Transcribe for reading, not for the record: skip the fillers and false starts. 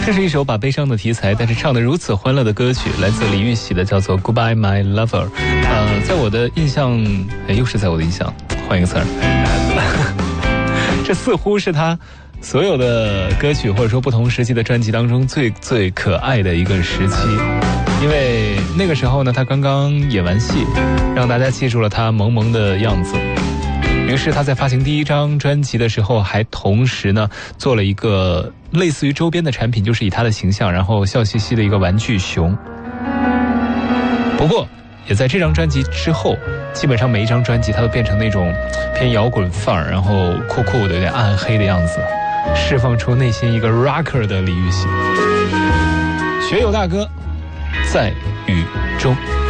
这是一首把悲伤的题材但是唱得如此欢乐的歌曲，来自李玉玺的，叫做 Goodbye My Lover。 在我的印象，又是在我的印象，换一个词儿这似乎是他所有的歌曲或者说不同时期的专辑当中最可爱的一个时期。因为那个时候呢，他刚刚演完戏，让大家记住了他萌萌的样子。于是他在发行第一张专辑的时候，还同时呢做了一个类似于周边的产品，就是以他的形象，然后笑嘻嘻的一个玩具熊。不过也在这张专辑之后，基本上每一张专辑他都变成那种偏摇滚范儿，然后酷酷的有点暗黑的样子，释放出内心一个 rocker 的李玉玺。学友大哥在雨中。